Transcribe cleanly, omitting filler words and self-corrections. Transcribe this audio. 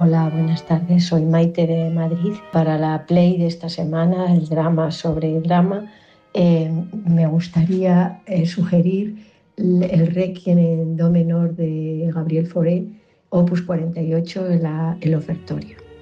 Hola, buenas tardes. Soy Maite de Madrid. Para la Play de esta semana, el drama sobre drama, me gustaría sugerir el Requiem en do menor de Gabriel Fauré, opus 48, el ofertorio.